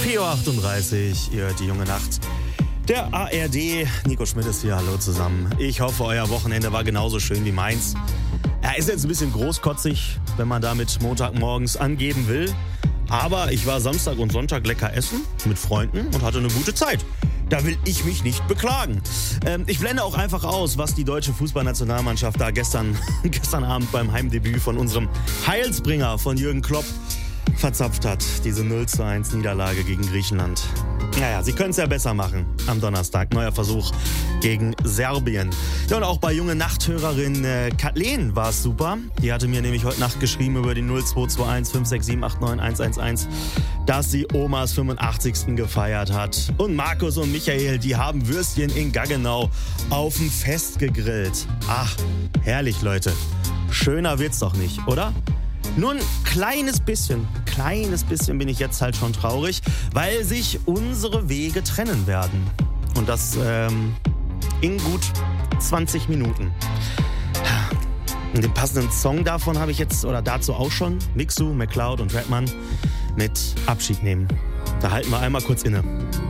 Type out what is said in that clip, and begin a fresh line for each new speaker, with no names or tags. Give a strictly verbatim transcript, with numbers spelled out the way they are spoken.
vier Uhr achtunddreißig, ihr hört die junge Nacht. Der A R D, Nico Schmidt ist hier, hallo zusammen. Ich hoffe, euer Wochenende war genauso schön wie meins. Er ist jetzt ein bisschen großkotzig, wenn man damit Montagmorgens angeben will. Aber ich war Samstag und Sonntag lecker essen mit Freunden und hatte eine gute Zeit. Da will ich mich nicht beklagen. Ähm, ich blende auch einfach aus, was die deutsche Fußballnationalmannschaft da gestern, gestern Abend beim Heimdebüt von unserem Heilsbringer von Jürgen Klopp verzapft hat. Diese null zu eins Niederlage gegen Griechenland. Naja, sie können es ja besser machen am Donnerstag. Neuer Versuch gegen Serbien. Ja, und auch bei junge Nachthörerin äh, Kathleen war es super. Die hatte mir nämlich heute Nacht geschrieben über die null zwei zwei eins fünf sechs sieben acht neun eins eins eins, dass sie Omas fünfundachtzigsten gefeiert hat. Und Markus und Michael, die haben Würstchen in Gaggenau auf dem Fest gegrillt. Ach, herrlich, Leute. Schöner wird's doch nicht, oder? Nur ein kleines bisschen, kleines bisschen bin ich jetzt halt schon traurig, weil sich unsere Wege trennen werden. Und das ähm, in gut zwanzig Minuten. Und den passenden Song davon habe ich jetzt, oder dazu auch schon, Mixu, McCloud und Redman mit Abschied nehmen. Da halten wir einmal kurz inne.